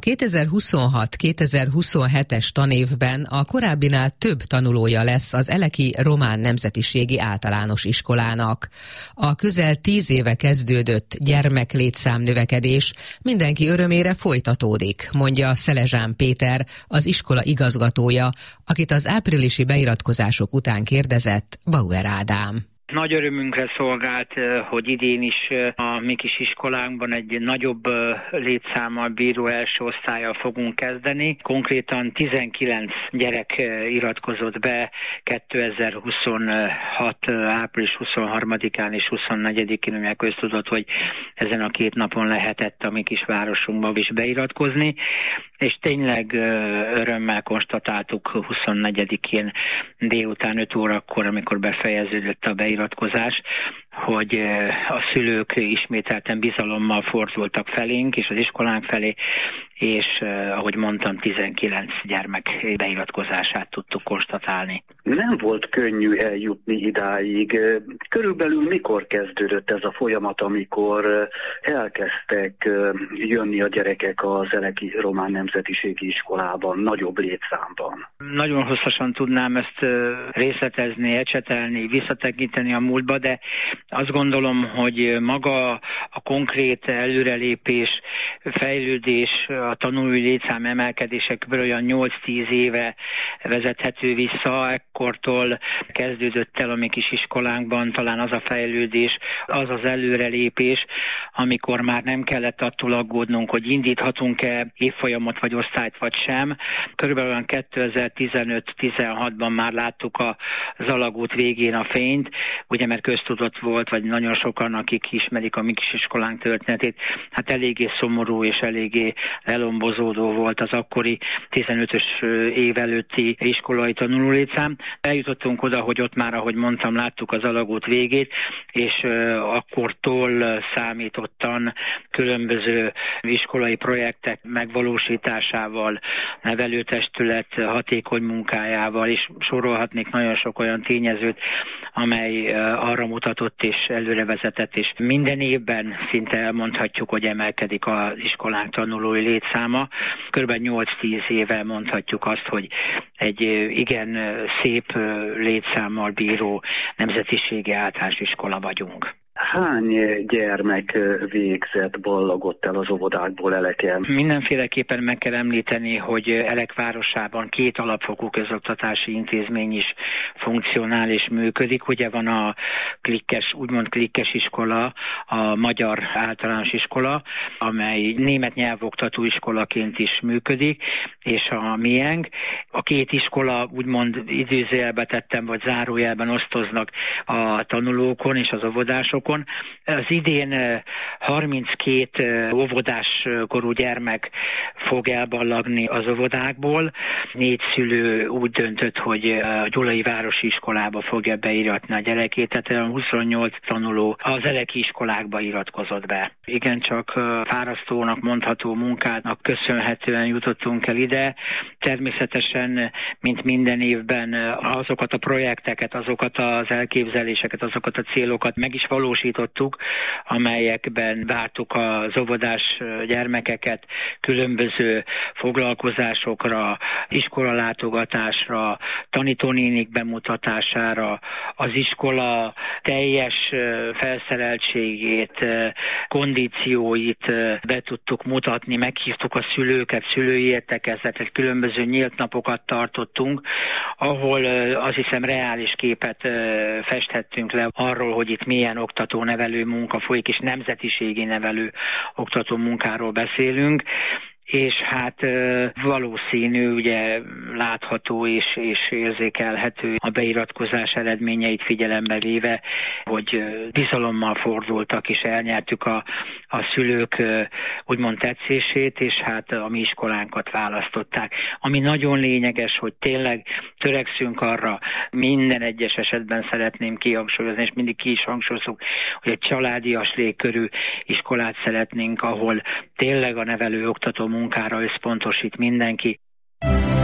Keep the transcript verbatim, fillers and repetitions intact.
A kétezer-huszonhat kétezer-huszonhetes tanévben a korábbinál több tanulója lesz az Eleki Román Nemzetiségi Általános Iskolának. A közel tíz éve kezdődött gyermeklétszám növekedés mindenki örömére folytatódik, mondja Szelezsán Péter, az iskola igazgatója, akit az áprilisi beiratkozások után kérdezett Bauer Ádám. Nagy örömünkre szolgált, hogy idén is a mi kis iskolánkban egy nagyobb létszámmal bíró első osztállyal fogunk kezdeni. Konkrétan tizenkilenc gyerek iratkozott be kétezer-huszonhat április huszonharmadikán és huszonnegyedikén, mert köztudott, hogy ezen a két napon lehetett a mi kis városunkban is beiratkozni, és tényleg örömmel konstatáltuk huszonnegyedikén délután öt órakor, amikor befejeződött a beiratkozás, hogy a szülők ismételten bizalommal fordultak felénk és az iskolánk felé, és ahogy mondtam, tizenkilenc gyermek beiratkozását tudtuk konstatálni. Nem volt könnyű eljutni idáig. Körülbelül mikor kezdődött ez a folyamat, amikor elkezdtek jönni a gyerekek az Eleki Román Nemzetiségi Iskolában, nagyobb létszámban? Nagyon hosszasan tudnám ezt részletezni, ecsetelni, visszatekinteni a múltba, de azt gondolom, hogy maga a konkrét előrelépés, fejlődés, a tanulói létszám emelkedése kb. Olyan nyolc-tíz éve vezethető vissza, ekkortól kezdődött el a mi kis iskolánkban talán az a fejlődés, az az előrelépés, amikor már nem kellett attól aggódnunk, hogy indíthatunk-e évfolyamot vagy osztályt vagy sem. Körülbelül olyan kétezer-tizenöt-tizenhatban már láttuk az alagút végén a fényt, ugye mert köztudott volt, vagy nagyon sokan, akik ismerik a mi kis iskolánk történetét, hát eléggé szomorú és eléggé lelombozódó volt az akkori tizenötös év előtti iskolai tanulólétszám. Eljutottunk oda, hogy ott már, ahogy mondtam, láttuk az alagút végét, és akkortól számítottan különböző iskolai projektek megvalósításával, nevelőtestület hatékony munkájával, és sorolhatnék nagyon sok olyan tényezőt, amely arra mutatott és előrevezetett, és minden évben szinte elmondhatjuk, hogy emelkedik az iskolánk tanulói létszáma. Körülbelül nyolc-tíz éve mondhatjuk azt, hogy egy igen szép létszámmal bíró nemzetiségi általános iskola vagyunk. Hány gyermek végzett, ballagott el az óvodákból Eleken? Mindenféleképpen meg kell említeni, hogy Elek városában két alapfokú közoktatási intézmény is funkcionál és működik. Ugye van a klikkes, úgymond klikkes iskola, a Magyar Általános Iskola, amely német nyelvoktató iskolaként is működik, és a miénk. A két iskola úgymond idézőjelbe tettem, vagy zárójelben osztoznak a tanulókon és az óvodásokon. Az idén harminckét óvodás korú gyermek fog elballagni az óvodákból. Négy szülő úgy döntött, hogy a Gyulai Városi Iskolába fogja beiratni a gyerekét, tehát huszonnyolc tanuló az eleki iskolákba iratkozott be. Igen, csak fárasztónak mondható munkának köszönhetően jutottunk el ide. Természetesen, mint minden évben, azokat a projekteket, azokat az elképzeléseket, azokat a célokat meg is valósítottuk, amelyekben vártuk az óvodás gyermekeket különböző foglalkozásokra, iskolalátogatásra, tanítónénik bemutatására, az iskola teljes felszereltségét, kondícióit be tudtuk mutatni, meghívtuk a szülőket, szülői értekezletet, különböző nyílt napokat tartottunk, ahol azt hiszem reális képet festhettünk le arról, hogy itt milyen oktató-nevelő munka folyik, és nemzetiségi nevelő oktató munkáról beszélünk. És hát valószínű, ugye látható és, és érzékelhető a beiratkozás eredményeit figyelembe véve, hogy bizalommal fordultak, és elnyertük a, a szülők úgymond tetszését, és hát a mi iskolánkat választották. Ami nagyon lényeges, hogy tényleg törekszünk arra, minden egyes esetben szeretném kihangsúlyozni, és mindig ki is hangsúlyozunk, hogy egy családias légkörű iskolát szeretnénk, ahol tényleg a nevelő oktató munkára összpontosít mindenki.